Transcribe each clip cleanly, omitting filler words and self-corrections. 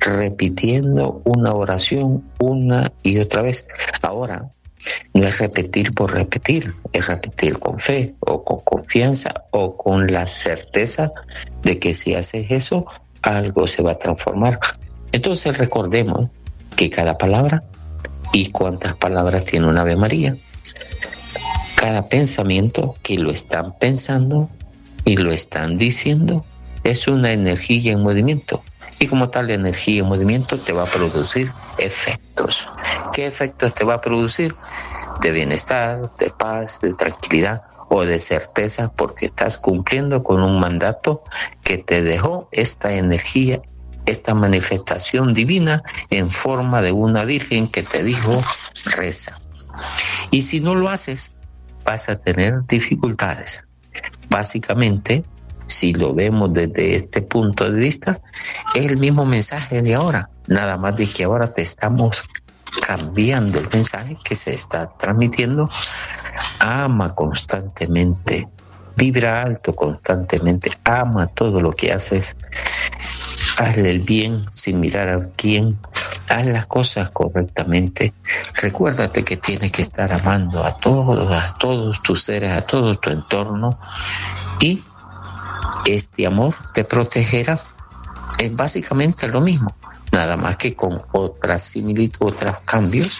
repitiendo una oración una y otra vez. Ahora, no es repetir por repetir, es repetir con fe o con confianza o con la certeza de que si haces eso, algo se va a transformar. Entonces recordemos que cada palabra, y cuántas palabras tiene una Ave María, cada pensamiento que lo están pensando y lo están diciendo es una energía en movimiento. Y como tal, la energía en movimiento te va a producir efectos. ¿Qué efectos te va a producir? De bienestar, de paz, de tranquilidad o de certeza, porque estás cumpliendo con un mandato que te dejó esta energía, esta manifestación divina en forma de una virgen que te dijo, reza. Y si no lo haces, vas a tener dificultades. Básicamente, si lo vemos desde este punto de vista, es el mismo mensaje de ahora, nada más de que ahora te estamos cambiando el mensaje que se está transmitiendo. Ama constantemente, vibra alto constantemente, ama todo lo que haces, hazle el bien sin mirar a quién, haz las cosas correctamente. Recuérdate que tienes que estar amando a todos tus seres, a todo tu entorno, y este amor te protegerá. Es básicamente lo mismo, nada más que con otras similitudes, otros cambios,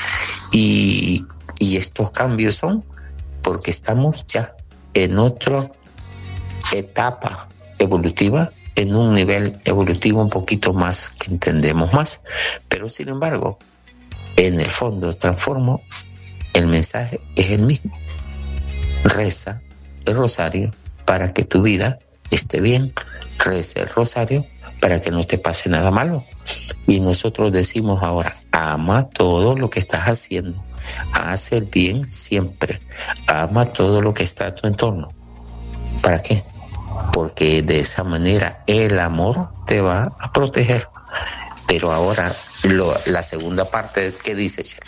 y estos cambios son porque estamos ya en otra etapa evolutiva, en un nivel evolutivo un poquito más que entendemos más, pero sin embargo, en el fondo transformo, el mensaje es el mismo. Reza el rosario para que tu vida esté bien, reza el rosario para que no te pase nada malo. Y nosotros decimos ahora, ama todo lo que estás haciendo, haz el bien siempre, ama todo lo que está a tu entorno. ¿Para qué? Porque de esa manera el amor te va a proteger. Pero ahora la segunda parte, ¿qué dice, Chela?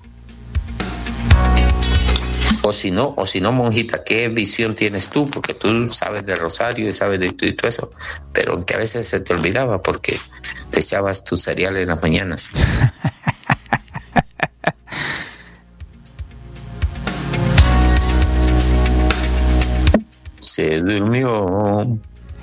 O si no, monjita, ¿qué visión tienes tú? Porque tú sabes del rosario y sabes de todo eso, pero que a veces se te olvidaba porque te echabas tu cereal en las mañanas. Se durmió.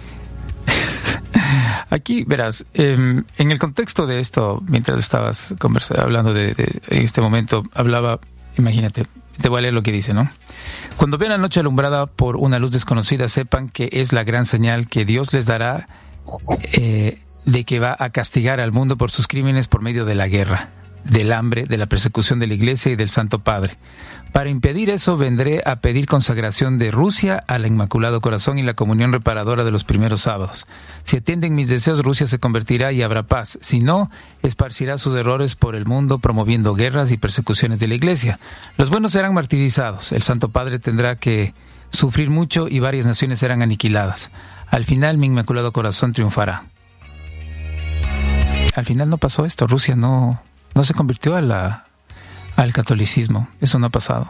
Aquí, verás, en el contexto de esto, mientras estabas hablando de este momento, hablaba, imagínate, te voy a leer lo que dice, ¿no? Cuando vean la noche alumbrada por una luz desconocida, sepan que es la gran señal que Dios les dará de que va a castigar al mundo por sus crímenes por medio de la guerra, del hambre, de la persecución de la Iglesia y del Santo Padre. Para impedir eso, vendré a pedir consagración de Rusia al Inmaculado Corazón y la comunión reparadora de los primeros sábados. Si atienden mis deseos, Rusia se convertirá y habrá paz. Si no, esparcirá sus errores por el mundo, promoviendo guerras y persecuciones de la Iglesia. Los buenos serán martirizados. El Santo Padre tendrá que sufrir mucho y varias naciones serán aniquiladas. Al final, mi Inmaculado Corazón triunfará. Al final no pasó esto. Rusia no se convirtió al catolicismo. Eso no ha pasado.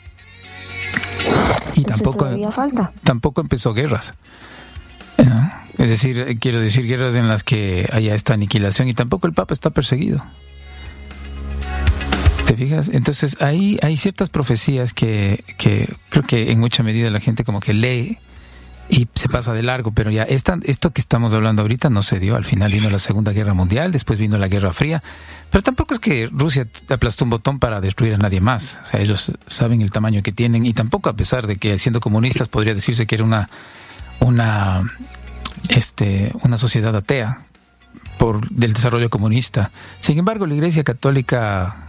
Y tampoco empezó guerras. ¿No? Es decir, quiero decir, guerras en las que haya esta aniquilación, y tampoco el Papa está perseguido. ¿Te fijas? Entonces hay ciertas profecías que creo que en mucha medida la gente como que lee y se pasa de largo, pero ya esto que estamos hablando ahorita no se dio. Al final vino la Segunda Guerra Mundial, después vino la Guerra Fría, pero tampoco es que Rusia aplastó un botón para destruir a nadie más. O sea, ellos saben el tamaño que tienen, y tampoco, a pesar de que siendo comunistas podría decirse que era una sociedad atea del desarrollo comunista. Sin embargo, la Iglesia Católica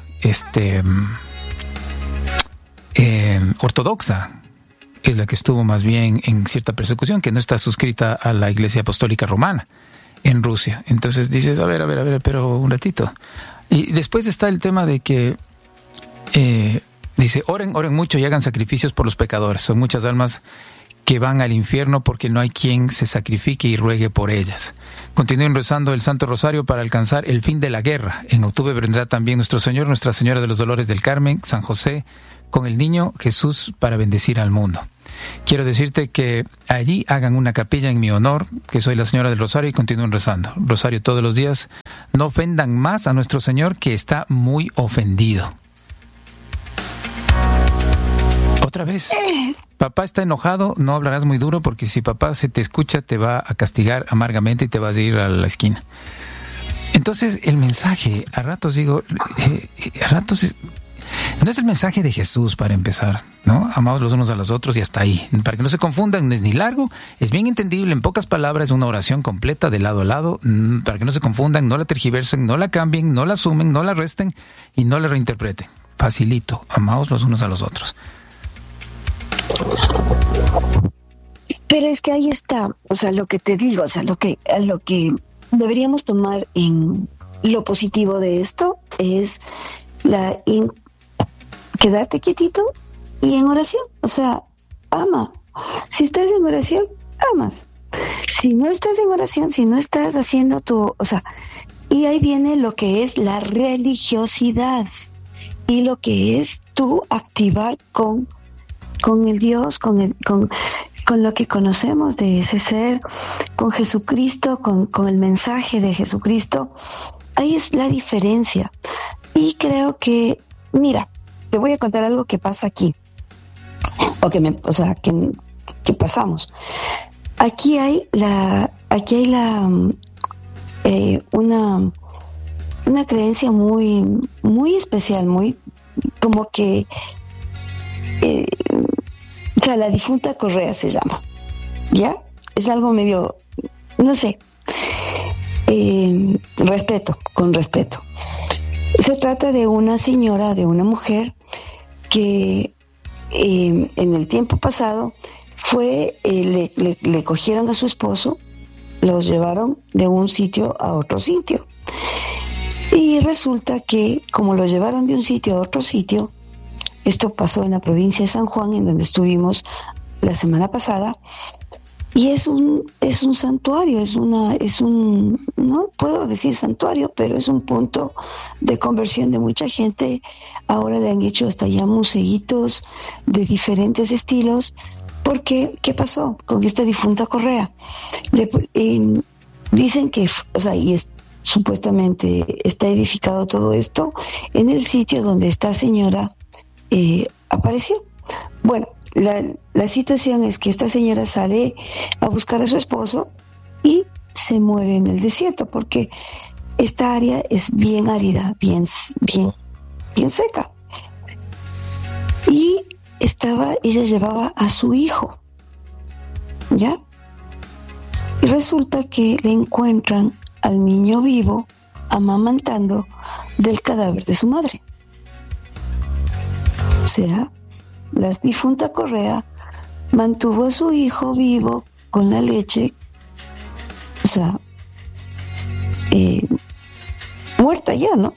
ortodoxa es la que estuvo más bien en cierta persecución, que no está suscrita a la Iglesia Apostólica Romana en Rusia. Entonces dices, a ver, pero un ratito. Y después está el tema de que dice, oren mucho y hagan sacrificios por los pecadores. Son muchas almas que van al infierno porque no hay quien se sacrifique y ruegue por ellas. Continúen rezando el Santo Rosario para alcanzar el fin de la guerra. En octubre vendrá también nuestro Señor, Nuestra Señora de los Dolores del Carmen, San José, con el niño Jesús para bendecir al mundo. Quiero decirte que allí hagan una capilla en mi honor, que soy la Señora del Rosario, y continúen rezando. Rosario todos los días. No ofendan más a nuestro Señor, que está muy ofendido. Otra vez. Papá está enojado, no hablarás muy duro, porque si papá se te escucha te va a castigar amargamente y te vas a ir a la esquina. Entonces el mensaje, a ratos digo, no es el mensaje de Jesús para empezar, ¿no? Amaos los unos a los otros y hasta ahí. Para que no se confundan, no es ni largo, es bien entendible, en pocas palabras, una oración completa de lado a lado, para que no se confundan, no la tergiversen, no la cambien, no la sumen, no la resten y no la reinterpreten. Facilito, amaos los unos a los otros. Pero es que ahí está, o sea, lo que te digo, o sea, lo que deberíamos tomar en lo positivo de esto es quedarte quietito y en oración, o sea, ama. Si estás en oración, amas. Si no estás en oración, si no estás haciendo y ahí viene lo que es la religiosidad y lo que es tú activar con el Dios, con lo que conocemos de ese ser, con Jesucristo, con el mensaje de Jesucristo. Ahí es la diferencia. Y creo que, mira, te voy a contar algo que pasa aquí, que pasamos. Aquí hay una creencia muy, muy especial, muy como que la difunta Correa se llama, ¿ya? Es algo medio, no sé, con respeto. Se trata de una señora, de una mujer que en el tiempo pasado le cogieron a su esposo, los llevaron de un sitio a otro sitio. Y resulta que como lo llevaron de un sitio a otro sitio, esto pasó en la provincia de San Juan, en donde estuvimos la semana pasada, y es un santuario, no puedo decir santuario, pero es un punto de conversión de mucha gente. Ahora le han hecho hasta ya museitos de diferentes estilos, porque ¿qué pasó con esta difunta Correa? Dicen que, supuestamente está edificado todo esto en el sitio donde esta señora apareció. Bueno, la situación es que esta señora sale a buscar a su esposo y se muere en el desierto, porque esta área es bien árida, bien seca. Y ella llevaba a su hijo, ¿ya? Y resulta que le encuentran al niño vivo amamantando del cadáver de su madre. O sea, la difunta Correa mantuvo a su hijo vivo con la leche, muerta ya, ¿no?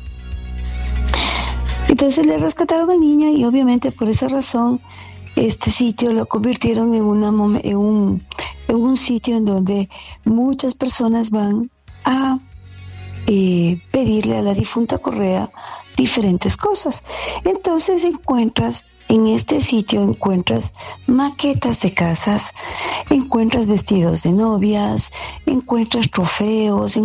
Entonces le rescataron al niño y obviamente por esa razón este sitio lo convirtieron en un sitio en donde muchas personas van a pedirle a la difunta Correa diferentes cosas. Entonces en este sitio encuentras maquetas de casas, encuentras vestidos de novias, encuentras trofeos,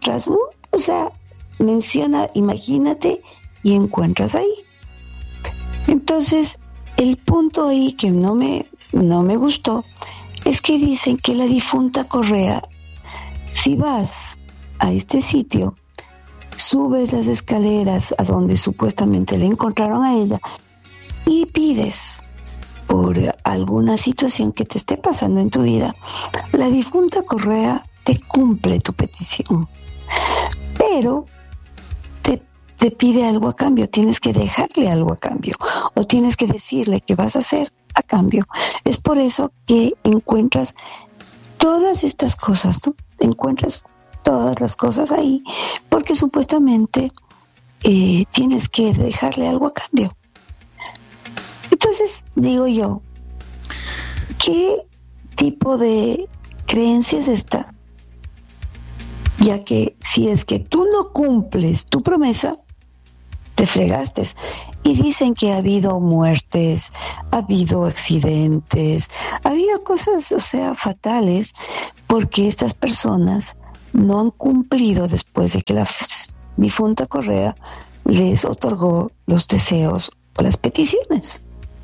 menciona, imagínate, y encuentras ahí. Entonces, el punto ahí que no me gustó es que dicen que la difunta Correa, si vas a este sitio, subes las escaleras a donde supuestamente le encontraron a ella y pides por alguna situación que te esté pasando en tu vida, la difunta Correa te cumple tu petición, pero te pide algo a cambio, tienes que dejarle algo a cambio o tienes que decirle qué vas a hacer a cambio. Es por eso que encuentras todas estas cosas, ¿no? Encuentras todas las cosas ahí, porque supuestamente tienes que dejarle algo a cambio. Entonces, digo yo, ¿qué tipo de creencia es esta? Ya que si es que tú no cumples tu promesa, te te fregaste. Y dicen que ha habido muertes, ha habido accidentes, ha habido cosas, o sea, fatales, porque estas personas no han cumplido después de que la difunta Correa les otorgó los deseos o las peticiones.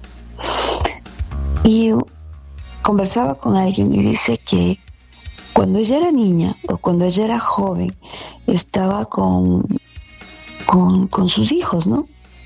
Y conversaba con alguien y dice que cuando ella era niña o cuando ella era joven estaba con sus hijos, ¿no?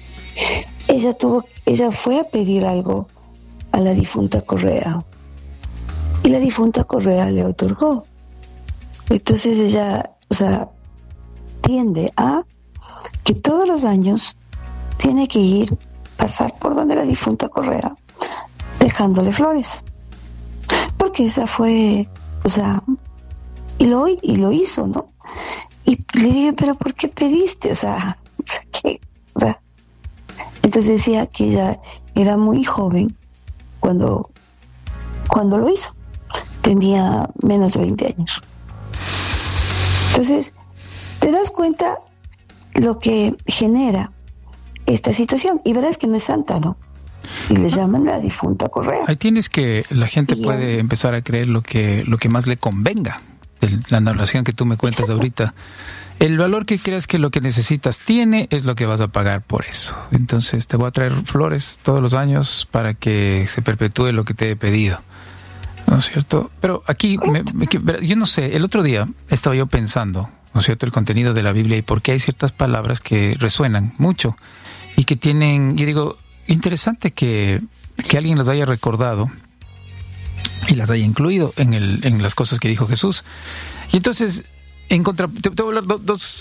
Ella fue a pedir algo a la difunta Correa y la difunta Correa le otorgó. Entonces ella, o sea, tiende a que todos los años tiene que pasar por donde la difunta Correa dejándole flores, porque esa fue, o sea, y lo hizo, ¿no? Y le dije, pero ¿por qué pediste? O sea, ¿qué? O sea, entonces decía que ella era muy joven cuando lo hizo, tenía menos de 20 años. Entonces, te das cuenta lo que genera esta situación, y verás que no es santa, ¿no? Y le llaman la difunta Correa. Ahí tienes que la gente puede empezar a creer lo que más le convenga de la narración que tú me cuentas. Exacto. Ahorita. El valor que creas que lo que necesitas tiene es lo que vas a pagar por eso. Entonces te voy a traer flores todos los años para que se perpetúe lo que te he pedido, ¿no es cierto? Pero aquí, yo no sé, el otro día estaba yo pensando, ¿no es cierto?, el contenido de la Biblia y por qué hay ciertas palabras que resuenan mucho y que tienen, yo digo, interesante que alguien las haya recordado y las haya incluido en las cosas que dijo Jesús. Y entonces, te voy a hablar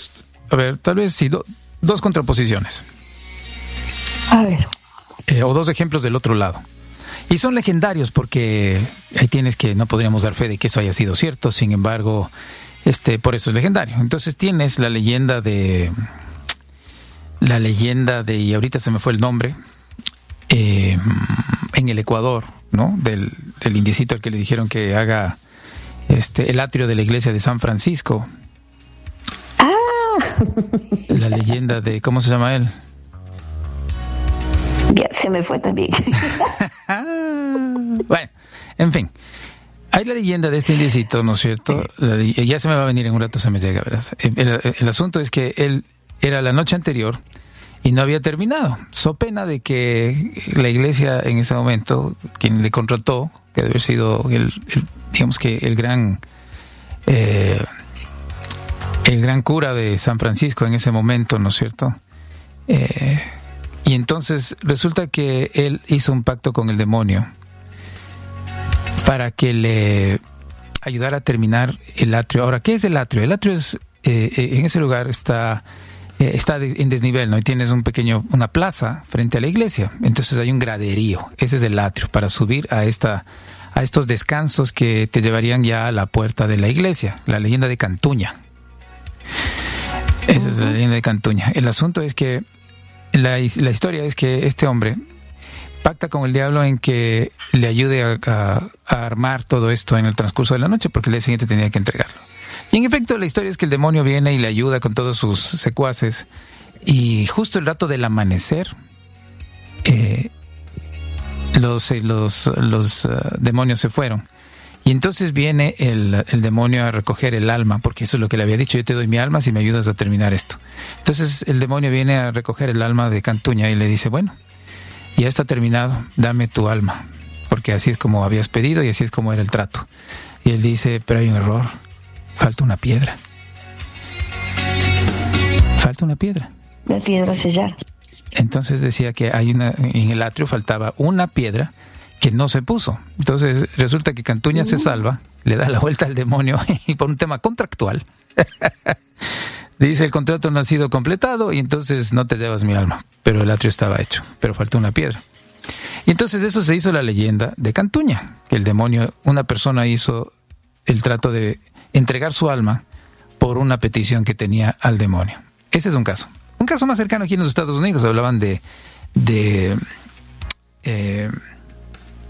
dos contraposiciones. A ver. O dos ejemplos del otro lado. Y son legendarios porque ahí tienes que no podríamos dar fe de que eso haya sido cierto, sin embargo, por eso es legendario. Entonces tienes la leyenda de, y ahorita se me fue el nombre, en el Ecuador, ¿no? Del indiecito al que le dijeron que haga el atrio de la iglesia de San Francisco. La leyenda de, ¿cómo se llama él? Ya se me fue también. Bueno, en fin, hay la leyenda de este indiecito, ¿no es cierto? Ya se me va a venir en un rato, se me llega, verás. El asunto es que él era la noche anterior y no había terminado, so pena de que la iglesia en ese momento, quien le contrató, que debe haber sido digamos que el gran cura de San Francisco en ese momento, ¿no es cierto? Y entonces resulta que él hizo un pacto con el demonio para que le ayudara a terminar el atrio. Ahora, ¿qué es el atrio? El atrio es, en ese lugar está en desnivel, ¿no? Y tienes una plaza frente a la iglesia. Entonces hay un graderío. Ese es el atrio, para subir a estos descansos que te llevarían ya a la puerta de la iglesia. La leyenda de Cantuña. Esa es la leyenda de Cantuña. El asunto es que la historia es que este hombre pacta con el diablo en que le ayude a armar todo esto en el transcurso de la noche, porque el día siguiente tenía que entregarlo. Y en efecto, la historia es que el demonio viene y le ayuda con todos sus secuaces, y justo el rato del amanecer, los demonios se fueron. Y entonces viene el demonio a recoger el alma, porque eso es lo que le había dicho: yo te doy mi alma si me ayudas a terminar esto. Entonces el demonio viene a recoger el alma de Cantuña y le dice: bueno, ya está terminado, dame tu alma, porque así es como habías pedido y así es como era el trato. Y él dice: pero hay un error, falta una piedra. Falta una piedra. La piedra sellar. Entonces decía que en el atrio faltaba una piedra que no se puso. Entonces resulta que Cantuña se salva, le da la vuelta al demonio y por un tema contractual dice: el contrato no ha sido completado y entonces no te llevas mi alma, pero el atrio estaba hecho, pero faltó una piedra. Y entonces de eso se hizo la leyenda de Cantuña, que el demonio, una persona hizo el trato de entregar su alma por una petición que tenía al demonio. Ese es un caso. Un caso más cercano aquí en los Estados Unidos, hablaban de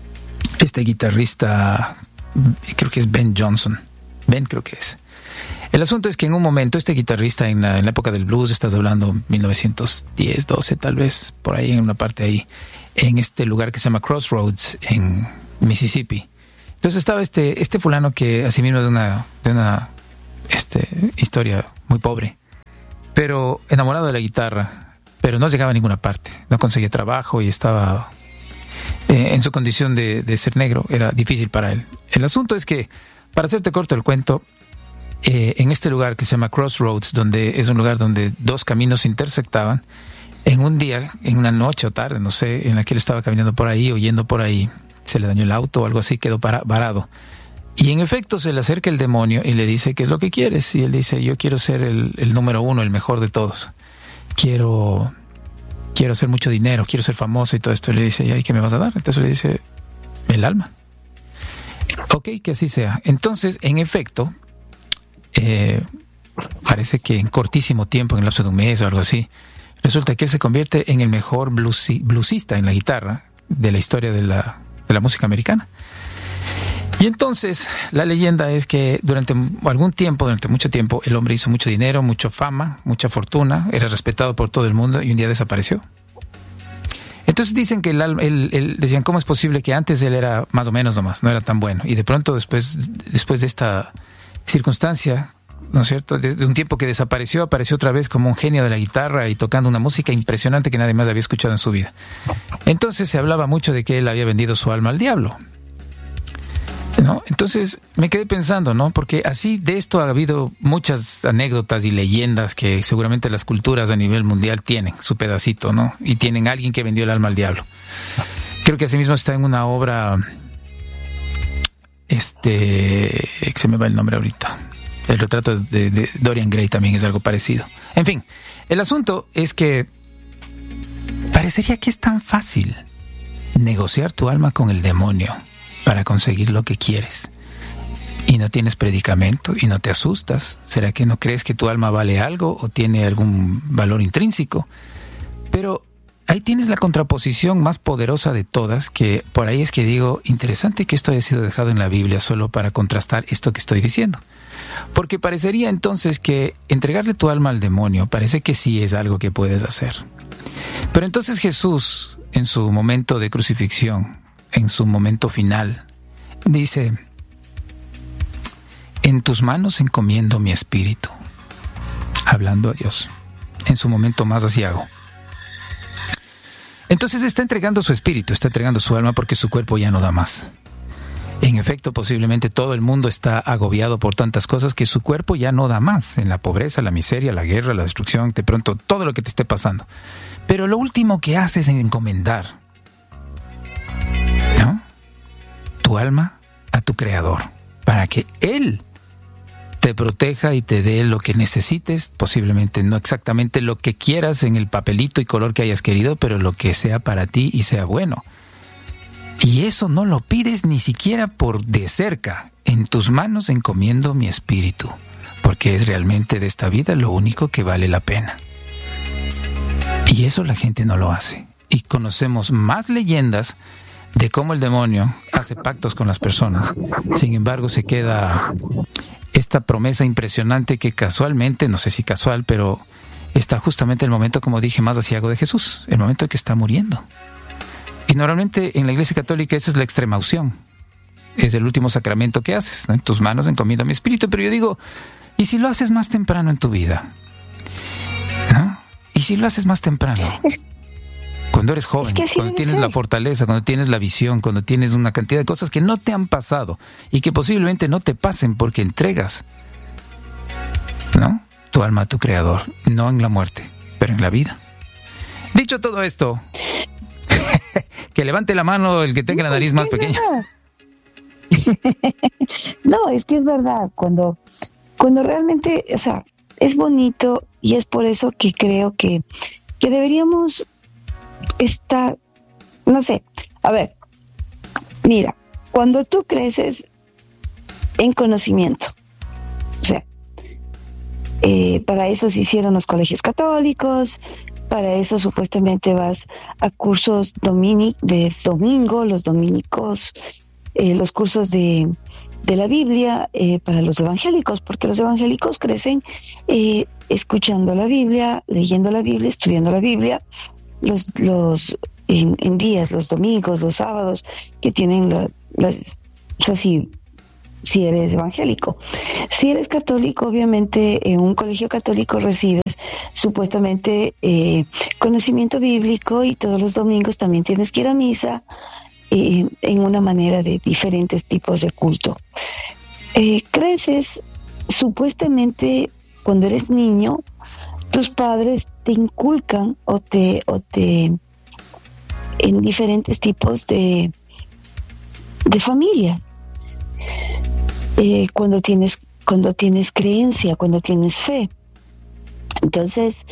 este guitarrista, creo que es Ben Johnson. Ben creo que es. El asunto es que en un momento este guitarrista en la época del blues, estás hablando 1910, 12 tal vez, por ahí en una parte ahí, en este lugar que se llama Crossroads en Mississippi. Entonces estaba este fulano que asimismo de una historia muy pobre, pero enamorado de la guitarra, pero no llegaba a ninguna parte, no conseguía trabajo y estaba en su condición de ser negro, era difícil para él. El asunto es que, para hacerte corto el cuento, en este lugar que se llama Crossroads, donde es un lugar donde dos caminos se intersectaban, en un día, en una noche o tarde, no sé, en la que él estaba caminando por ahí o yendo por ahí, se le dañó el auto o algo así, quedó varado. Y en efecto se le acerca el demonio y le dice, ¿qué es lo que quieres? Y él dice, yo quiero ser el número uno, el mejor de todos. Quiero hacer mucho dinero, quiero ser famoso y todo esto. Y le dice, ¿y qué me vas a dar? Entonces le dice, el alma. Ok, que así sea. Entonces, en efecto, parece que en cortísimo tiempo, en el lapso de un mes o algo así, resulta que él se convierte en el mejor bluesista en la guitarra de la historia de la música americana. Y entonces la leyenda es que durante mucho tiempo, el hombre hizo mucho dinero, mucha fama, mucha fortuna, era respetado por todo el mundo y un día desapareció. Entonces dicen que decían, ¿cómo es posible que antes él era más o menos nomás, no era tan bueno? Y de pronto después de esta circunstancia, ¿no es cierto?, de un tiempo que desapareció, apareció otra vez como un genio de la guitarra y tocando una música impresionante que nadie más había escuchado en su vida. Entonces se hablaba mucho de que él había vendido su alma al diablo, ¿no? Entonces me quedé pensando, ¿no? Porque así de esto ha habido muchas anécdotas y leyendas que seguramente las culturas a nivel mundial tienen su pedacito, ¿no? Y tienen a alguien que vendió el alma al diablo. Creo que asimismo está en una obra, se me va el nombre ahorita. El retrato de Dorian Gray también es algo parecido. En fin, el asunto es que parecería que es tan fácil negociar tu alma con el demonio para conseguir lo que quieres. Y no tienes predicamento y no te asustas. ¿Será que no crees que tu alma vale algo o tiene algún valor intrínseco? Pero ahí tienes la contraposición más poderosa de todas, que por ahí es que digo, interesante que esto haya sido dejado en la Biblia solo para contrastar esto que estoy diciendo. Porque parecería entonces que entregarle tu alma al demonio parece que sí es algo que puedes hacer. Pero entonces Jesús, en su momento de crucifixión, en su momento final, dice, en tus manos encomiendo mi espíritu, hablando a Dios, en su momento más aciago. Entonces está entregando su espíritu, está entregando su alma porque su cuerpo ya no da más. En efecto, posiblemente todo el mundo está agobiado por tantas cosas que su cuerpo ya no da más, en la pobreza, la miseria, la guerra, la destrucción, de pronto todo lo que te esté pasando. Pero lo último que haces es encomendar, ¿no?, tu alma a tu Creador, para que Él te proteja y te dé lo que necesites, posiblemente no exactamente lo que quieras en el papelito y color que hayas querido, pero lo que sea para ti y sea bueno. Y eso no lo pides ni siquiera por de cerca. En tus manos encomiendo mi espíritu, porque es realmente de esta vida lo único que vale la pena. Y eso la gente no lo hace. Y conocemos más leyendas de cómo el demonio hace pactos con las personas. Sin embargo, se queda esta promesa impresionante que casualmente, no sé si casual, pero está justamente el momento, como dije, más aciago de Jesús, el momento en que está muriendo. Y normalmente en la Iglesia Católica esa es la extrema unción. Es el último sacramento que haces, ¿no? En tus manos encomiendo mi espíritu. Pero yo digo, ¿y si lo haces más temprano en tu vida? ¿No? ¿Y si lo haces más temprano? Cuando eres joven, cuando tienes la fortaleza, cuando tienes la visión, cuando tienes una cantidad de cosas que no te han pasado y que posiblemente no te pasen porque entregas, ¿no?, tu alma a tu Creador, no en la muerte, pero en la vida. Dicho todo esto, que levante la mano el que tenga la nariz más pequeña. No, es que es verdad, cuando realmente, o sea, es bonito, y es por eso que creo que deberíamos estar, no sé, a ver, mira, cuando tú creces en conocimiento, o sea, para eso se hicieron los colegios católicos, para eso supuestamente vas a cursos de domingo, los dominicos, los cursos de la Biblia para los evangélicos, porque los evangélicos crecen escuchando la Biblia, leyendo la Biblia, estudiando la Biblia, en días, los domingos, los sábados, que tienen o sea, si eres evangélico. Si eres católico, obviamente en un colegio católico recibes supuestamente conocimiento bíblico, y todos los domingos también tienes que ir a misa en una manera de diferentes tipos de culto. Creces, supuestamente cuando eres niño, tus padres te inculcan o te en diferentes tipos de familias. Cuando tienes creencia, cuando tienes fe, entonces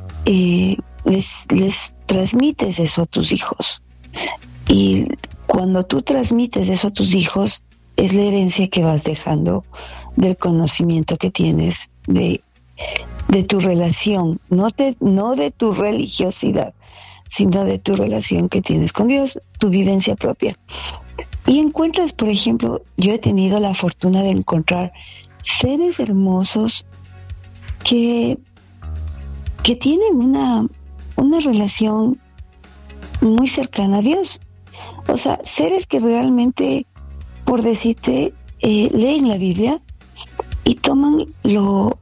les transmites eso a tus hijos, y cuando tú transmites eso a tus hijos es la herencia que vas dejando del conocimiento que tienes de tu relación, no de tu religiosidad, sino de tu relación que tienes con Dios, tu vivencia propia. Y encuentras, por ejemplo, yo he tenido la fortuna de encontrar seres hermosos que tienen una relación muy cercana a Dios. O sea, seres que realmente, por decirte, leen la Biblia y toman lo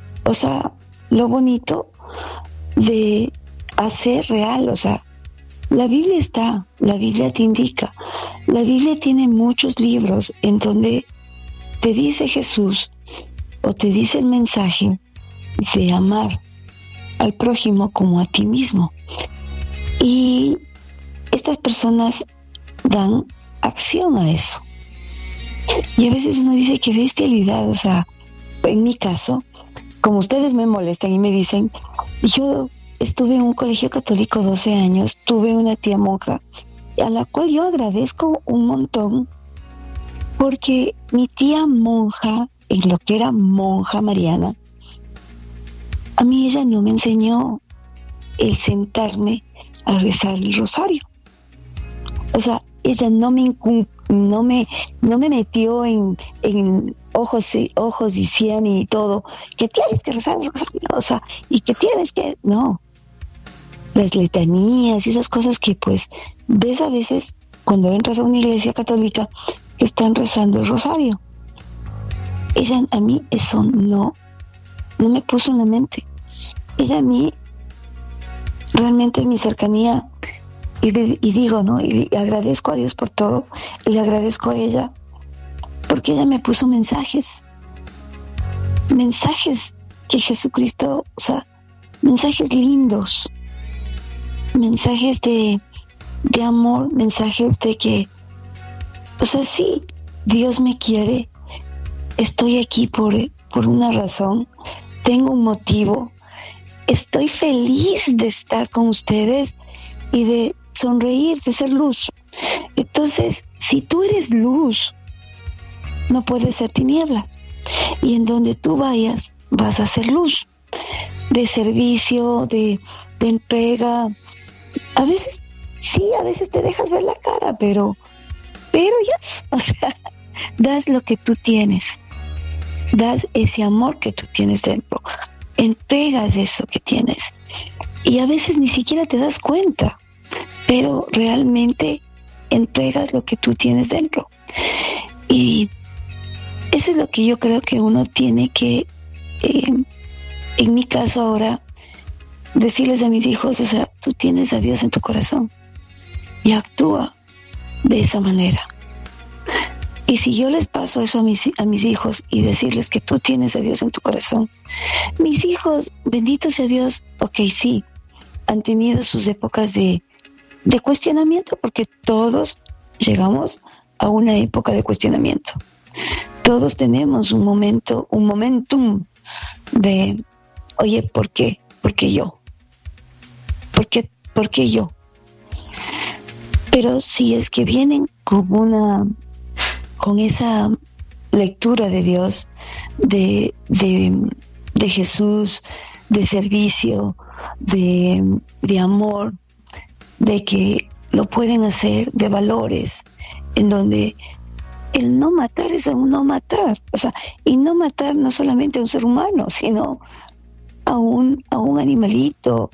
bonito de hacer real. O sea, la Biblia te indica. La Biblia tiene muchos libros en donde te dice Jesús, o te dice el mensaje de amar al prójimo como a ti mismo. Y estas personas dan acción a eso. Y a veces uno dice, qué bestialidad. O sea, en mi caso, como ustedes me molestan y me dicen, yo estuve en un colegio católico 12 años, tuve una tía monja, a la cual yo agradezco un montón, porque mi tía monja, en lo que era monja mariana, a mí ella no me enseñó el sentarme a rezar el rosario. O sea, ella no me metió en ojos y cien y todo, que tienes que rezar el rosario, o sea, y que tienes que... No. Las letanías y esas cosas que pues ves a veces cuando entras a una iglesia católica que están rezando el rosario. Ella a mí eso no me puso en la mente. Ella a mí, realmente mi cercanía, y digo, ¿no? Y agradezco a Dios por todo, y le agradezco a ella, porque ella me puso mensajes que Jesucristo, o sea, mensajes lindos, mensajes de amor, mensajes de que, o sea, sí, Dios me quiere, estoy aquí por una razón, tengo un motivo, estoy feliz de estar con ustedes y de sonreír, de ser luz. Entonces, si tú eres luz, no puedes ser tinieblas, y en donde tú vayas vas a ser luz, de servicio, de entrega. A veces, sí, a veces te dejas ver la cara, pero ya, o sea, das lo que tú tienes, das ese amor que tú tienes dentro, entregas eso que tienes, y a veces ni siquiera te das cuenta, pero realmente entregas lo que tú tienes dentro. Y eso es lo que yo creo que uno tiene que, en mi caso ahora, decirles a mis hijos, o sea, tú tienes a Dios en tu corazón y actúa de esa manera. Y si yo les paso eso a mis hijos y decirles que tú tienes a Dios en tu corazón, mis hijos, bendito sea Dios, ok, sí, han tenido sus épocas de cuestionamiento, porque todos llegamos a una época de cuestionamiento. Todos tenemos un momentum de, oye, ¿por qué? ¿Por qué yo? ¿Por qué yo? Pero si es que vienen con esa lectura de Dios, de Jesús, de servicio, de amor, de que lo pueden hacer, de valores, en donde el no matar es un no matar. O sea, y no matar no solamente a un ser humano, sino a un animalito.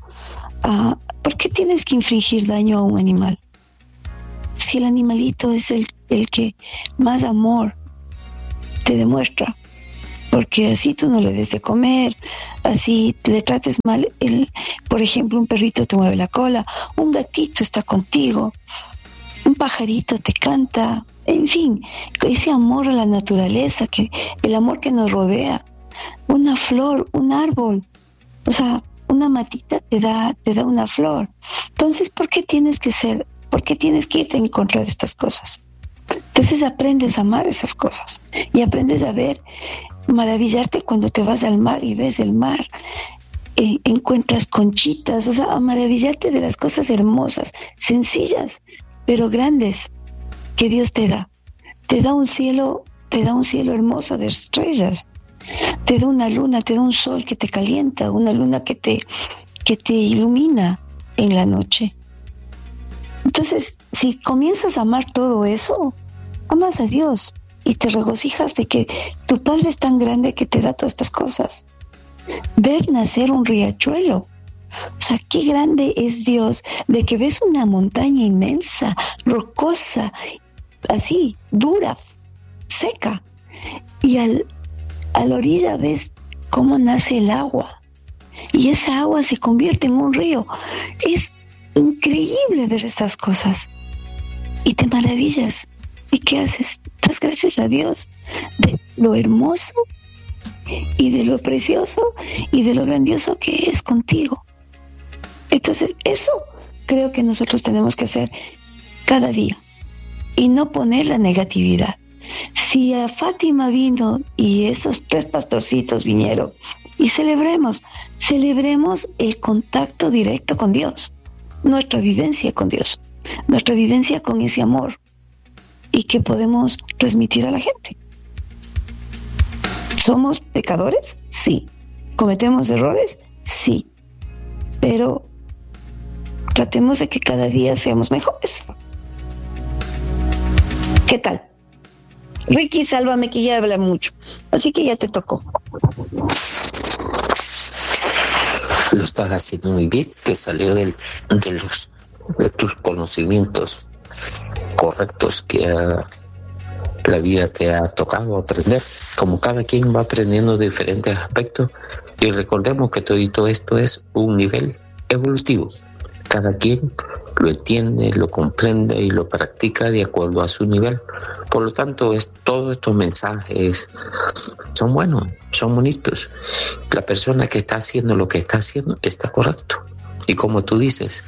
¿Por qué tienes que infligir daño a un animal? Si el animalito es el que más amor te demuestra, porque así tú no le des de comer, así le trates mal, por ejemplo, un perrito te mueve la cola, un gatito está contigo, un pajarito te canta, en fin, ese amor a la naturaleza, el amor que nos rodea, una flor, un árbol, o sea, una matita te da una flor. Entonces, ¿por qué tienes que irte en contra de estas cosas? Entonces aprendes a amar esas cosas y aprendes a maravillarte cuando te vas al mar y ves el mar, encuentras conchitas, o sea, a maravillarte de las cosas hermosas, sencillas, pero grandes que Dios te da. Te da un cielo hermoso de estrellas, te da una luna, te da un sol que te calienta, una luna que te ilumina en la noche. Entonces, si comienzas a amar todo eso, amas a Dios y te regocijas de que tu Padre es tan grande que te da todas estas cosas. Ver nacer un riachuelo, o sea, qué grande es Dios, de que ves una montaña inmensa, rocosa, así, dura, seca, y a la orilla ves cómo nace el agua, y esa agua se convierte en un río. Es increíble ver estas cosas, y te maravillas. ¿Y qué haces? Das gracias a Dios de lo hermoso y de lo precioso y de lo grandioso que es contigo. Entonces, eso creo que nosotros tenemos que hacer cada día y no poner la negatividad. Si a Fátima vino y esos 3 pastorcitos vinieron, y celebremos el contacto directo con Dios, nuestra vivencia con Dios, nuestra vivencia con ese amor y que podemos transmitir a la gente. ¿Somos pecadores? Sí. ¿Cometemos errores? Sí. Pero tratemos de que cada día seamos mejores. ¿Qué tal? Ricky, sálvame, que ya habla mucho. Así que ya te tocó. Lo estás haciendo muy bien, que salió de tus conocimientos correctos que la vida te ha tocado aprender. Como cada quien va aprendiendo diferentes aspectos, y recordemos que todo esto es un nivel evolutivo. Cada quien lo entiende, lo comprende y lo practica de acuerdo a su nivel. Por lo tanto, todos estos mensajes son buenos, son bonitos. La persona que está haciendo lo que está haciendo está correcto. Y como tú dices,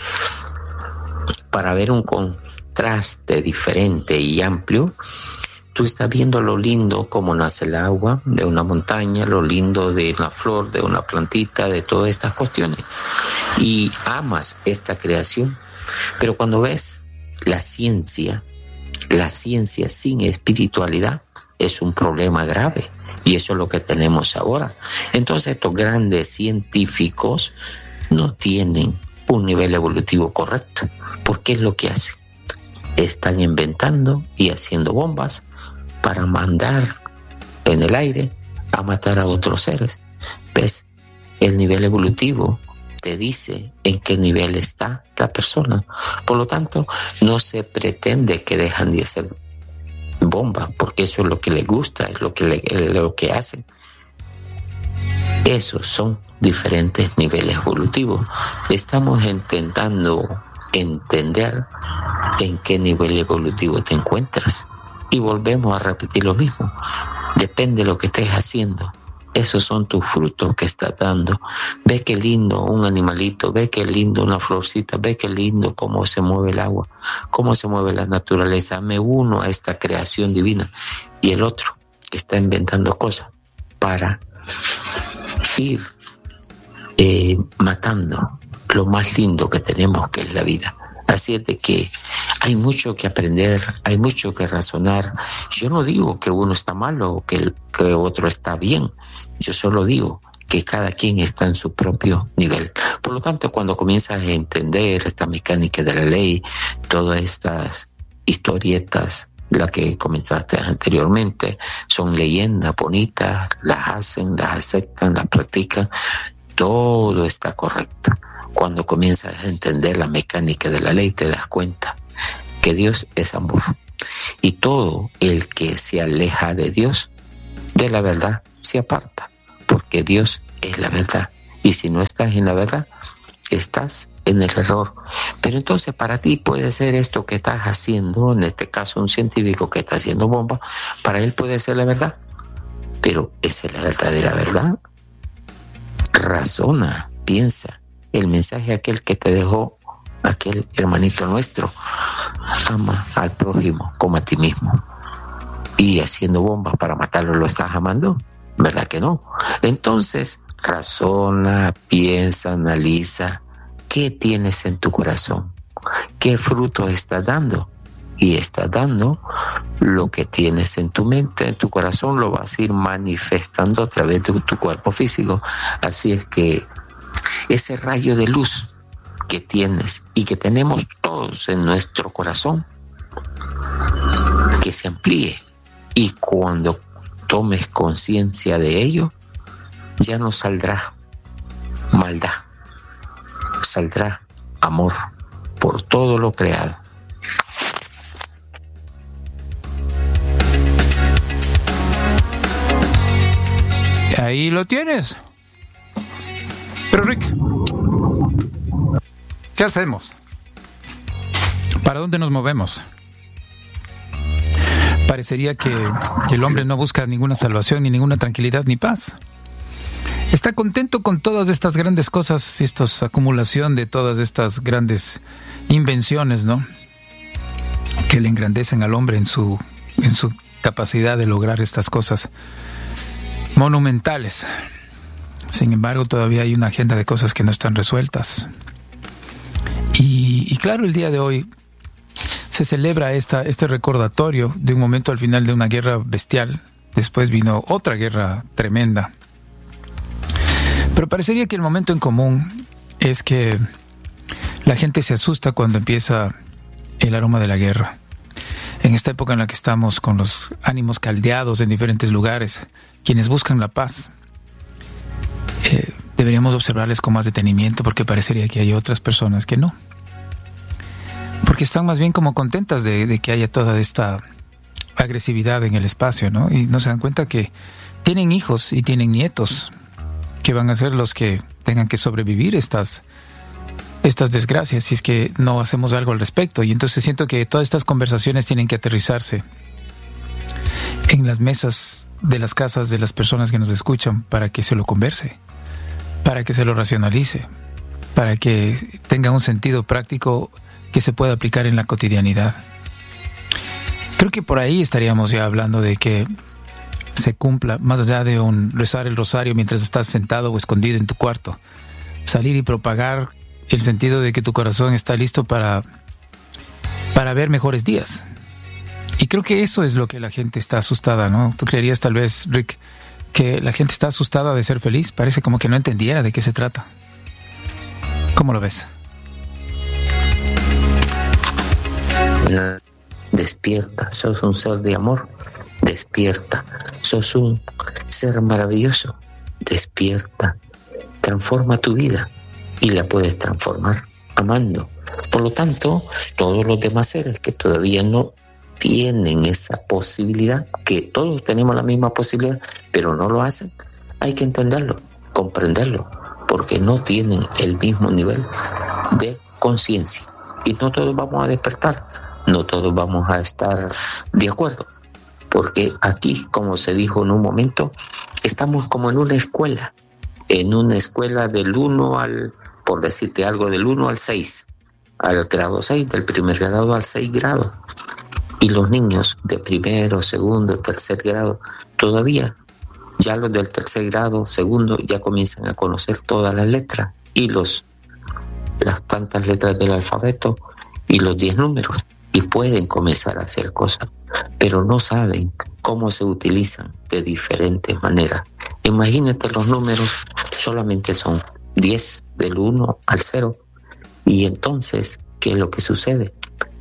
para ver un contraste diferente y amplio, tú estás viendo lo lindo como nace el agua de una montaña, lo lindo de una flor, de una plantita, de todas estas cuestiones, y amas esta creación. Pero cuando ves la ciencia sin espiritualidad es un problema grave, y eso es lo que tenemos ahora. Entonces estos grandes científicos no tienen un nivel evolutivo correcto, porque es lo que hacen. Están inventando y haciendo bombas para mandar en el aire a matar a otros seres. ¿Ves? El nivel evolutivo te dice en qué nivel está la persona. Por lo tanto, no se pretende que dejan de hacer bombas, porque eso es lo que les gusta, es lo que hacen. Esos son diferentes niveles evolutivos. Estamos intentando entender en qué nivel evolutivo te encuentras, y volvemos a repetir lo mismo. Depende de lo que estés haciendo, esos son tus frutos que estás dando. Ve qué lindo un animalito, ve qué lindo una florcita, ve qué lindo cómo se mueve el agua, cómo se mueve la naturaleza. Me uno a esta creación divina. Y el otro que está inventando cosas para ir matando lo más lindo que tenemos, que es la vida. Así es de que hay mucho que aprender, hay mucho que razonar. Yo no digo que uno está malo o que otro está bien. Yo solo digo que cada quien está en su propio nivel. Por lo tanto, cuando comienzas a entender esta mecánica de la ley, todas estas historietas la que comenzaste anteriormente, son leyendas bonitas, las hacen, las aceptan, las practican, todo está correcto. Cuando comienzas a entender la mecánica de la ley, te das cuenta que Dios es amor. Y todo el que se aleja de Dios, de la verdad, se aparta, porque Dios es la verdad. Y si no estás en la verdad, estás en el error. Pero entonces para ti puede ser esto que estás haciendo, en este caso un científico que está haciendo bomba, para él puede ser la verdad. Pero ¿esa es la verdadera verdad? Razona, piensa. El mensaje aquel que te dejó aquel hermanito nuestro: ama al prójimo como a ti mismo. Y haciendo bombas para matarlo, ¿lo estás amando? ¿Verdad que no? Entonces razona, piensa, analiza. ¿Qué tienes en tu corazón? ¿Qué fruto estás dando? Y estás dando lo que tienes en tu mente, en tu corazón, lo vas a ir manifestando a través de tu cuerpo físico. Así es que ese rayo de luz que tienes y que tenemos todos en nuestro corazón, que se amplíe, y cuando tomes conciencia de ello, ya no saldrá maldad, saldrá amor por todo lo creado. Ahí lo tienes. Pero Rick, ¿qué hacemos? ¿Para dónde nos movemos? Parecería que el hombre no busca ninguna salvación, ni ninguna tranquilidad, ni paz. Está contento con todas estas grandes cosas, esta acumulación de todas estas grandes invenciones, ¿no? Que le engrandecen al hombre en su capacidad de lograr estas cosas monumentales. Sin embargo, todavía hay una agenda de cosas que no están resueltas. Y claro, el día de hoy se celebra este recordatorio de un momento al final de una guerra bestial. Después vino otra guerra tremenda. Pero parecería que el momento en común es que la gente se asusta cuando empieza el aroma de la guerra. En esta época en la que estamos con los ánimos caldeados en diferentes lugares, quienes buscan la paz, deberíamos observarles con más detenimiento, porque parecería que hay otras personas que no. Porque están más bien como contentas de que haya toda esta agresividad en el espacio, ¿no? Y no se dan cuenta que tienen hijos y tienen nietos que van a ser los que tengan que sobrevivir estas desgracias si es que no hacemos algo al respecto. Y entonces siento que todas estas conversaciones tienen que aterrizarse en las mesas de las casas de las personas que nos escuchan, para que se lo converse, para que se lo racionalice, para que tenga un sentido práctico que se pueda aplicar en la cotidianidad. Creo que por ahí estaríamos ya hablando de que se cumpla, más allá de rezar el rosario mientras estás sentado o escondido en tu cuarto, salir y propagar el sentido de que tu corazón está listo para ver mejores días. Y creo que eso es lo que la gente está asustada, ¿no? ¿Tú creerías tal vez, Rick, que la gente está asustada de ser feliz? Parece como que no entendiera de qué se trata. ¿Cómo lo ves? Despierta, sos un ser de amor. Despierta, sos un ser maravilloso. Despierta, transforma tu vida y la puedes transformar amando. Por lo tanto, todos los demás seres que todavía no tienen esa posibilidad, que todos tenemos la misma posibilidad, pero no lo hacen, hay que entenderlo, comprenderlo, porque no tienen el mismo nivel de conciencia. Y no todos vamos a despertar, no todos vamos a estar de acuerdo, porque aquí, como se dijo en un momento, estamos como en una escuela del 1 al, por decirte algo, del 1 al 6, al grado 6, del primer grado al 6 grado. Y los niños de primero, segundo, tercer grado, todavía, ya los del tercer grado, segundo, ya comienzan a conocer todas las letras y las tantas letras del alfabeto y los 10 números, y pueden comenzar a hacer cosas, pero no saben cómo se utilizan de diferentes maneras. Imagínate, los números solamente son 10, del 1 al 0, y entonces, ¿qué es lo que sucede?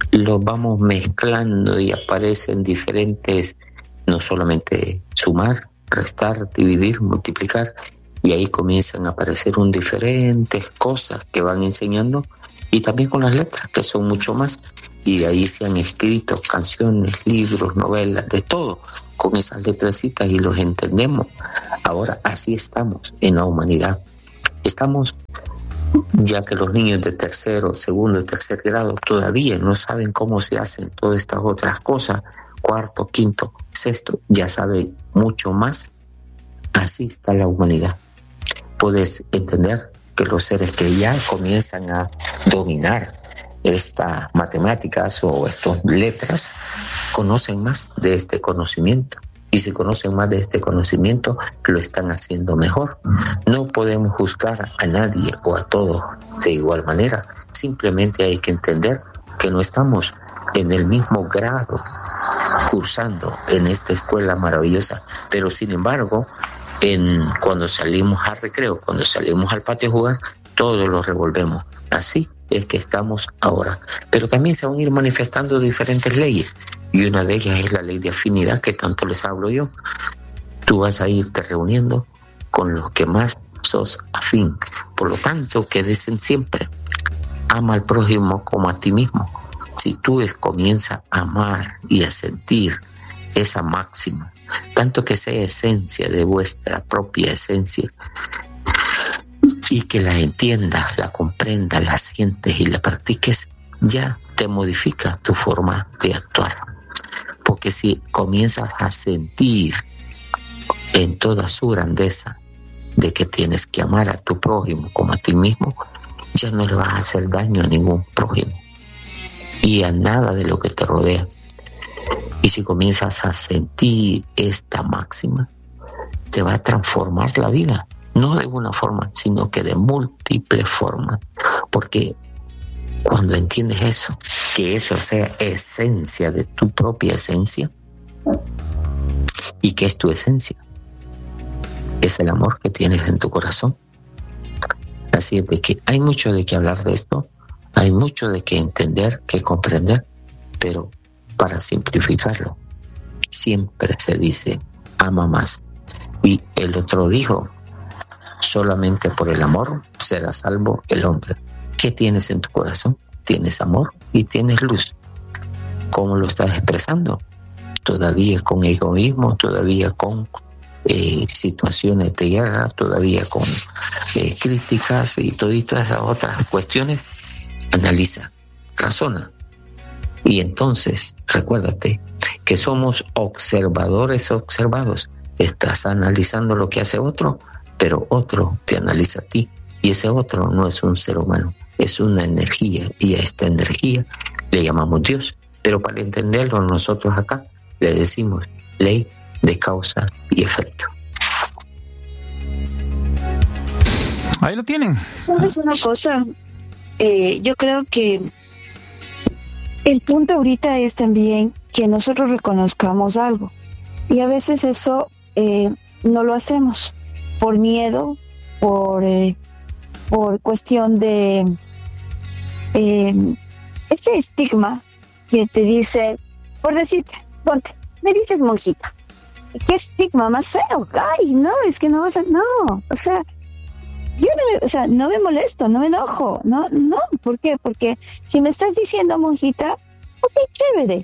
los vamos mezclando y aparecen diferentes, no solamente sumar, restar, dividir, multiplicar, y ahí comienzan a aparecer diferentes cosas que van enseñando, y también con las letras, que son mucho más, y de ahí se han escrito canciones, libros, novelas, de todo, con esas letrecitas, y los entendemos. Ahora así estamos en la humanidad. Estamos, ya que los niños de tercero, segundo y tercer grado todavía no saben cómo se hacen todas estas otras cosas, cuarto, quinto, sexto, ya saben mucho más. Así está la humanidad. Puedes entender que los seres que ya comienzan a dominar estas matemáticas o estas letras conocen más de este conocimiento, y si conocen más de este conocimiento lo están haciendo mejor. No podemos juzgar a nadie o a todos de igual manera, simplemente hay que entender que no estamos en el mismo grado cursando en esta escuela maravillosa, pero sin embargo cuando salimos al recreo, cuando salimos al patio a jugar, todo lo revolvemos. Así es que estamos ahora. Pero también se van a ir manifestando diferentes leyes, y una de ellas es la ley de afinidad que tanto les hablo yo. Tú vas a irte reuniendo con los que más sos afín. Por lo tanto, que dicen siempre, ama al prójimo como a ti mismo. Si tú comienzas a amar y a sentir esa máxima, tanto que sea esencia de vuestra propia esencia, y que la entiendas, la comprendas, la sientes y la practiques, ya te modifica tu forma de actuar. Porque si comienzas a sentir en toda su grandeza de que tienes que amar a tu prójimo como a ti mismo, ya no le vas a hacer daño a ningún prójimo y a nada de lo que te rodea. Y si comienzas a sentir esta máxima, te va a transformar la vida, no de una forma, sino que de múltiples formas. Porque cuando entiendes eso, que eso sea esencia de tu propia esencia, ¿y qué es tu esencia? Es el amor que tienes en tu corazón. Así es de que hay mucho de qué hablar de esto, hay mucho de qué entender, que comprender, pero para simplificarlo, siempre se dice, ama más. Y el otro dijo, solamente por el amor será salvo el hombre. ¿Qué tienes en tu corazón? Tienes amor y tienes luz. ¿Cómo lo estás expresando? Todavía con egoísmo, todavía con situaciones de guerra, todavía con críticas y todas esas otras cuestiones. Analiza, razona. Y entonces, recuérdate que somos observadores observados. Estás analizando lo que hace otro, pero otro te analiza a ti. Y ese otro no es un ser humano, es una energía. Y a esta energía le llamamos Dios. Pero para entenderlo nosotros acá le decimos ley de causa y efecto. Ahí lo tienen. ¿Sabes una cosa? Yo creo que el punto ahorita es también que nosotros reconozcamos algo, y a veces eso no lo hacemos por miedo, por cuestión de ese estigma que te dice, por decirte, ponte, me dices monjita. ¿Qué estigma más feo? Ay, no, es que no vas a... No, o sea, no me molesto, no me enojo, no, ¿por qué? Porque si me estás diciendo monjita, ok, chévere,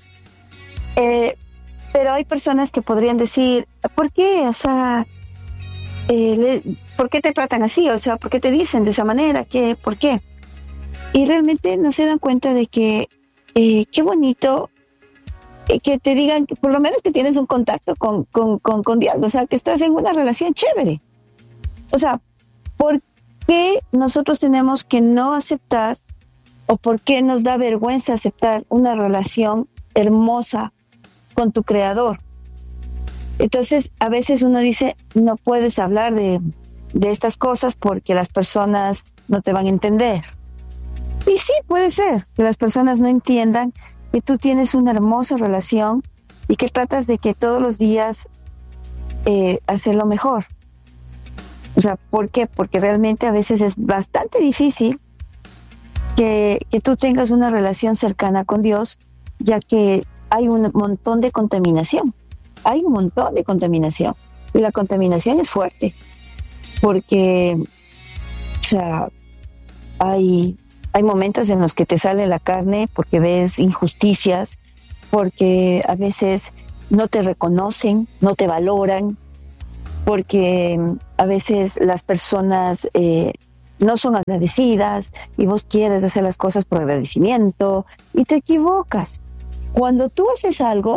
pero hay personas que podrían decir, ¿por qué? O sea, ¿por qué te tratan así? O sea, ¿por qué te dicen de esa manera? ¿Por qué? Y realmente no se dan cuenta de que qué bonito que te digan que por lo menos que tienes un contacto con Dios, o sea, que estás en una relación chévere. O sea, ¿por qué nosotros tenemos que no aceptar, o por qué nos da vergüenza aceptar una relación hermosa con tu creador? Entonces, a veces uno dice, no puedes hablar de estas cosas porque las personas no te van a entender. Y sí, puede ser que las personas no entiendan que tú tienes una hermosa relación y que tratas de que todos los días hacerlo mejor. O sea, ¿por qué? Porque realmente a veces es bastante difícil que tú tengas una relación cercana con Dios, ya que hay un montón de contaminación. Hay un montón de contaminación. Y la contaminación es fuerte. Porque, o sea, hay momentos en los que te sale la carne porque ves injusticias, porque a veces no te reconocen, no te valoran, porque a veces las personas no son agradecidas y vos quieres hacer las cosas por agradecimiento y te equivocas. Cuando tú haces algo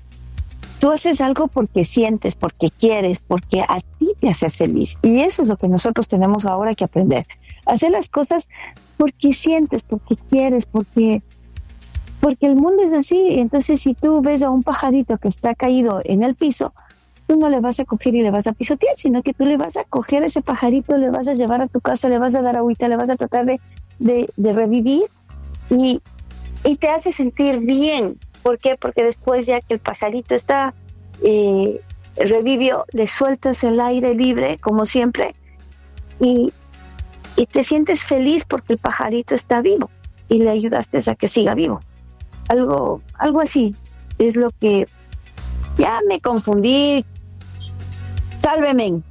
porque sientes, porque quieres, porque a ti te hace feliz. Y eso es lo que nosotros tenemos ahora que aprender. Hacer las cosas porque sientes, porque quieres, porque el mundo es así. Entonces, si tú ves a un pajarito que está caído en el piso, tú no le vas a coger y le vas a pisotear, sino que tú le vas a coger a ese pajarito, le vas a llevar a tu casa, le vas a dar agüita, le vas a tratar de revivir y te hace sentir bien. ¿Por qué? Porque después, ya que el pajarito está revivió, le sueltas el aire libre, como siempre, y te sientes feliz porque el pajarito está vivo y le ayudaste a que siga vivo. Algo así es lo que... Ya me confundí. Sálveme.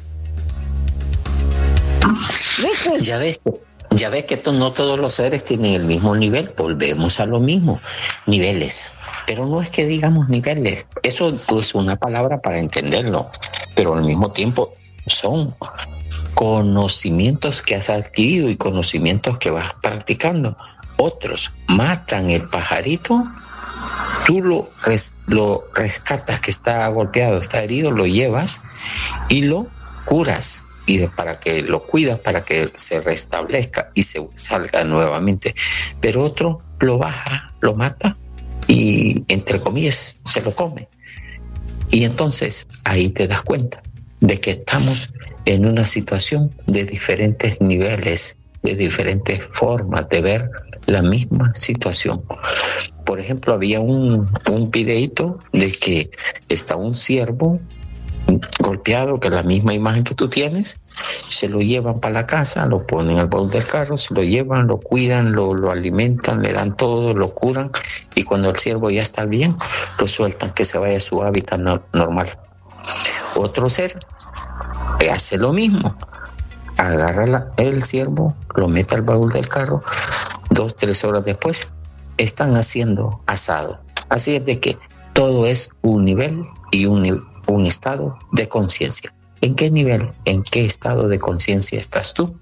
Ya ves que no todos los seres tienen el mismo nivel. Volvemos a lo mismo, niveles. Pero no es que digamos niveles, eso es una palabra para entenderlo, pero al mismo tiempo son conocimientos que has adquirido y conocimientos que vas practicando. Otros matan el pajarito, tú lo rescatas, que está golpeado, está herido, lo llevas y lo curas. Y para que lo cuidas, para que se restablezca y se salga nuevamente. Pero otro lo baja, lo mata y, entre comillas, se lo come. Y entonces ahí te das cuenta de que estamos en una situación de diferentes niveles, de diferentes formas de ver la misma situación. Por ejemplo, había un videíto de que está un ciervo golpeado, que es la misma imagen que tú tienes, se lo llevan para la casa, lo ponen al baúl del carro, se lo llevan, lo cuidan, lo alimentan, le dan todo, lo curan, y cuando el ciervo ya está bien, lo sueltan que se vaya a su hábitat normal. Otro ser hace lo mismo, agarra el ciervo, lo mete al baúl del carro, 2-3 horas después están haciendo asado. Así es de que todo es un nivel y un estado de conciencia. ¿En qué nivel, en qué estado de conciencia estás tú?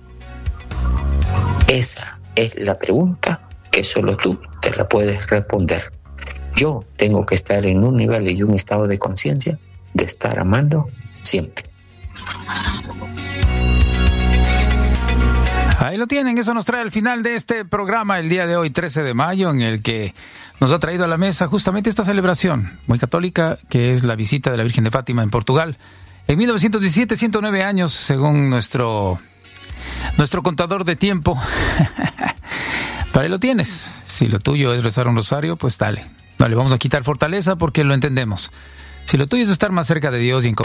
Esa es la pregunta que solo tú te la puedes responder. Yo tengo que estar en un nivel y un estado de conciencia de estar amando siempre. Ahí lo tienen, eso nos trae al final de este programa el día de hoy, 13 de mayo, en el que nos ha traído a la mesa justamente esta celebración muy católica, que es la visita de la Virgen de Fátima en Portugal. En 1917, 109 años, según nuestro contador de tiempo. Para ahí lo tienes. Si lo tuyo es rezar un rosario, pues dale. No le vamos a quitar fortaleza porque lo entendemos. Si lo tuyo es estar más cerca de Dios y en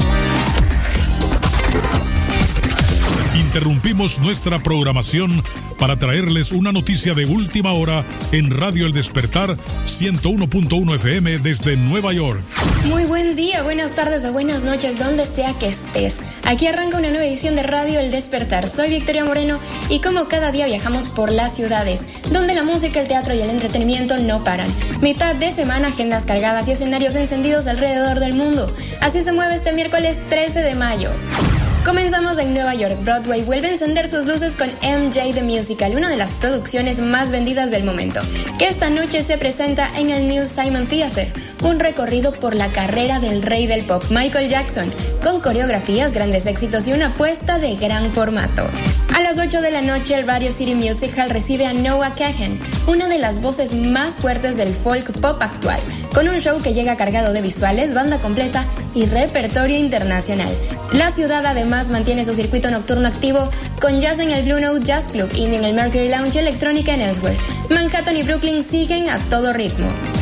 Interrumpimos nuestra programación para traerles una noticia de última hora en Radio El Despertar 101.1 FM desde Nueva York. Muy buen día, buenas tardes o buenas noches, donde sea que estés. Aquí arranca una nueva edición de Radio El Despertar. Soy Victoria Moreno y como cada día viajamos por las ciudades, donde la música, el teatro y el entretenimiento no paran. Mitad de semana, agendas cargadas y escenarios encendidos alrededor del mundo. Así se mueve este miércoles 13 de mayo. Comenzamos en Nueva York. Broadway vuelve a encender sus luces con MJ The Musical, una de las producciones más vendidas del momento, que esta noche se presenta en el New Simon Theater, un recorrido por la carrera del rey del pop, Michael Jackson, con coreografías, grandes éxitos y una apuesta de gran formato. A las 8 de la noche, el Radio City Music Hall recibe a Noah Kahan, una de las voces más fuertes del folk pop actual, con un show que llega cargado de visuales, banda completa y repertorio internacional. La ciudad además mantiene su circuito nocturno activo con jazz en el Blue Note Jazz Club, indie en el Mercury Lounge, electrónica en Elsewhere. Manhattan y Brooklyn siguen a todo ritmo.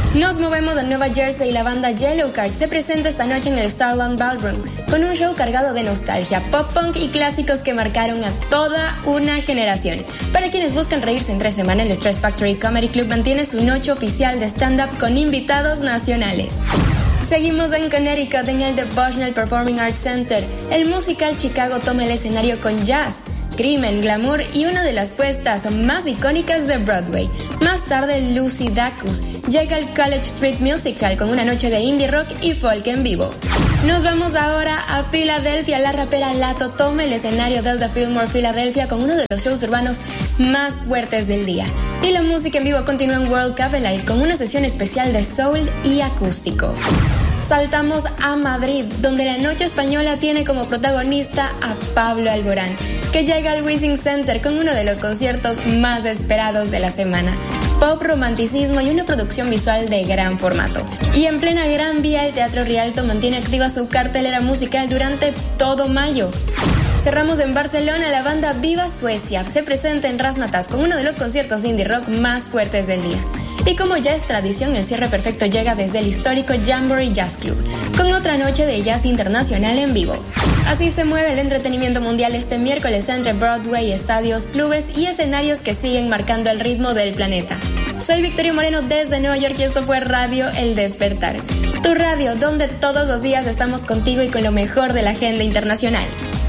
Nos movemos a Nueva Jersey y la banda Yellowcard se presenta esta noche en el Starland Ballroom con un show cargado de nostalgia, pop punk y clásicos que marcaron a toda una generación. Para quienes buscan reírse entre semana, el Stress Factory Comedy Club mantiene su noche oficial de stand-up con invitados nacionales. Seguimos en Connecticut en el The Bushnell Performing Arts Center. El musical Chicago toma el escenario con jazz, crimen, glamour y una de las puestas más icónicas de Broadway. Más tarde, Lucy Dacus llega al College Street Musical con una noche de indie rock y folk en vivo. Nos vamos ahora a Filadelfia. La rapera Lato toma el escenario del The Fillmore Philadelphia con uno de los shows urbanos más fuertes del día. Y la música en vivo continúa en World Cafe Live con una sesión especial de soul y acústico. Saltamos a Madrid, donde la noche española tiene como protagonista a Pablo Alborán, que llega al Wishing Center con uno de los conciertos más esperados de la semana. Pop, romanticismo y una producción visual de gran formato. Y en plena Gran Vía, el Teatro Rialto mantiene activa su cartelera musical durante todo mayo. Cerramos en Barcelona. La banda Viva Suecia se presenta en Razzmatazz con uno de los conciertos indie rock más fuertes del día. Y como ya es tradición, el cierre perfecto llega desde el histórico Jamboree Jazz Club, con otra noche de jazz internacional en vivo. Así se mueve el entretenimiento mundial este miércoles entre Broadway, estadios, clubes y escenarios que siguen marcando el ritmo del planeta. Soy Victoria Moreno desde Nueva York y esto fue Radio El Despertar. Tu radio, donde todos los días estamos contigo y con lo mejor de la agenda internacional.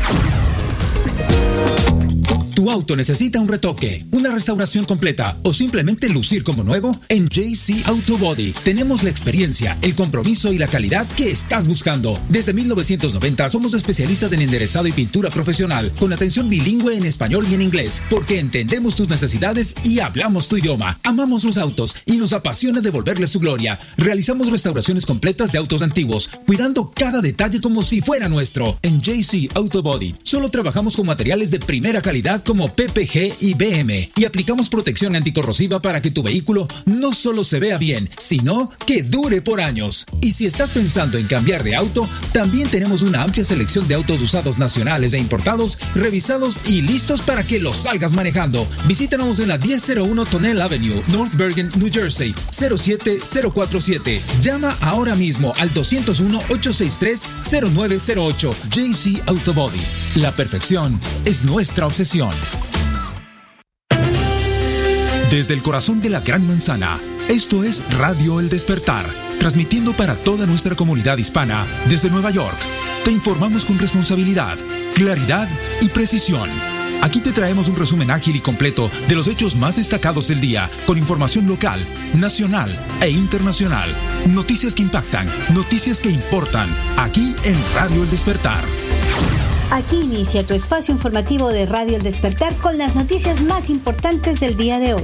¿Tu auto necesita un retoque, una restauración completa o simplemente lucir como nuevo? En JC Auto Body tenemos la experiencia, el compromiso y la calidad que estás buscando. Desde 1990 somos especialistas en enderezado y pintura profesional, con atención bilingüe en español y en inglés, porque entendemos tus necesidades y hablamos tu idioma. Amamos los autos y nos apasiona devolverles su gloria. Realizamos restauraciones completas de autos antiguos, cuidando cada detalle como si fuera nuestro. En JC Auto Body solo trabajamos con materiales de primera calidad como PPG y BM y aplicamos protección anticorrosiva para que tu vehículo no solo se vea bien, sino que dure por años. Y si estás pensando en cambiar de auto, también tenemos una amplia selección de autos usados nacionales e importados, revisados y listos para que los salgas manejando. Visítanos en la 1001 Tonnelle Avenue, North Bergen, New Jersey, 07047. Llama ahora mismo al 201-863-0908. JC Auto Body. La perfección es nuestra obsesión. Desde el corazón de la Gran Manzana, esto es Radio El Despertar, transmitiendo para toda nuestra comunidad hispana desde Nueva York. Te informamos con responsabilidad, claridad y precisión. Aquí te traemos un resumen ágil y completo de los hechos más destacados del día, con información local, nacional e internacional. Noticias que impactan, noticias que importan, aquí en Radio El Despertar. Aquí inicia tu espacio informativo de Radio El Despertar con las noticias más importantes del día de hoy.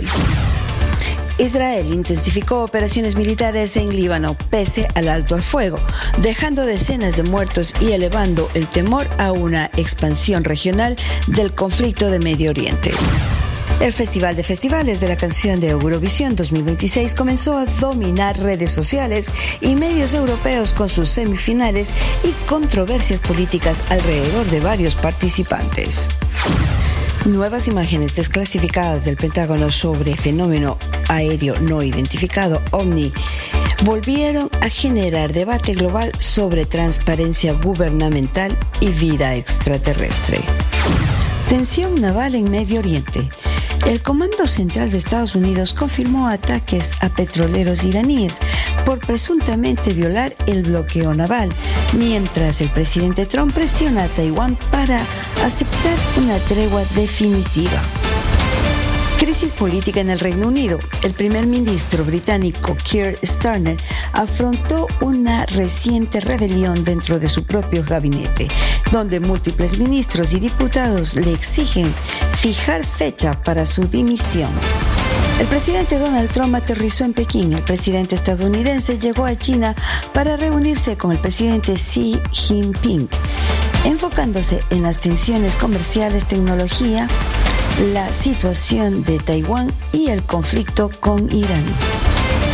Israel intensificó operaciones militares en Líbano pese al alto al fuego, dejando decenas de muertos y elevando el temor a una expansión regional del conflicto de Medio Oriente. El Festival de Festivales de la Canción de Eurovisión 2026 comenzó a dominar redes sociales y medios europeos con sus semifinales y controversias políticas alrededor de varios participantes. Nuevas imágenes desclasificadas del Pentágono sobre fenómeno aéreo no identificado OVNI volvieron a generar debate global sobre transparencia gubernamental y vida extraterrestre. Tensión naval en Medio Oriente. El Comando Central de Estados Unidos confirmó ataques a petroleros iraníes por presuntamente violar el bloqueo naval, mientras el presidente Trump presiona a Taiwán para aceptar una tregua definitiva. Crisis política en el Reino Unido. El primer ministro británico Keir Starmer afrontó una reciente rebelión dentro de su propio gabinete, donde múltiples ministros y diputados le exigen fijar fecha para su dimisión. El presidente Donald Trump aterrizó en Pekín. El presidente estadounidense llegó a China para reunirse con el presidente Xi Jinping, enfocándose en las tensiones comerciales, tecnología, la situación de Taiwán y el conflicto con Irán.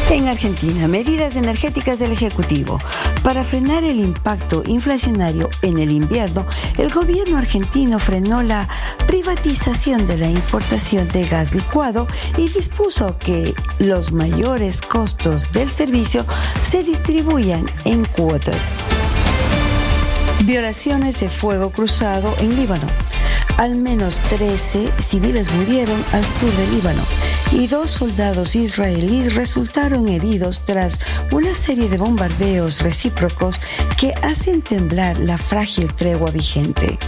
En Argentina, medidas energéticas del Ejecutivo. Para frenar el impacto inflacionario en el invierno, el gobierno argentino frenó la privatización de la importación de gas licuado y dispuso que los mayores costos del servicio se distribuyan en cuotas. Violaciones de fuego cruzado en Líbano. Al menos 13 civiles murieron al sur del Líbano y 2 soldados israelíes resultaron heridos tras una serie de bombardeos recíprocos que hacen temblar la frágil tregua vigente.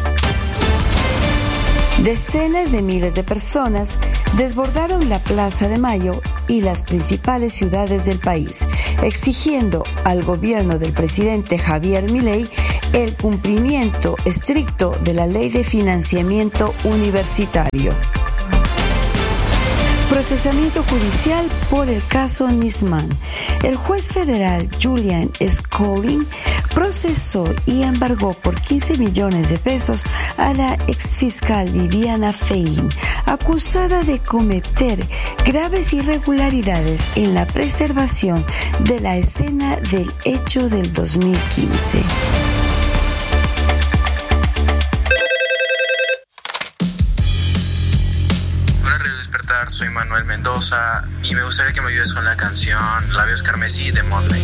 Decenas de miles de personas desbordaron la Plaza de Mayo y las principales ciudades del país, exigiendo al gobierno del presidente Javier Milei el cumplimiento estricto de la Ley de Financiamiento Universitario. Procesamiento judicial por el caso Nisman. El juez federal Julian Schooling procesó y embargó por 15 millones de pesos a la exfiscal Viviana Fein, acusada de cometer graves irregularidades en la preservación de la escena del hecho del 2015. Soy Manuel Mendoza y me gustaría que me ayudes con la canción Labios Carmesí de Motley.